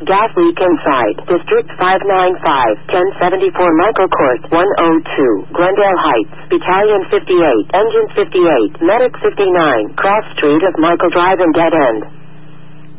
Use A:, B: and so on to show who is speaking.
A: gas leak inside. District 595, 1074 Michael Court, 102, Glendale Heights, Battalion 58, Engine 58, Medic 59, Cross Street of Michael Drive and Dead End.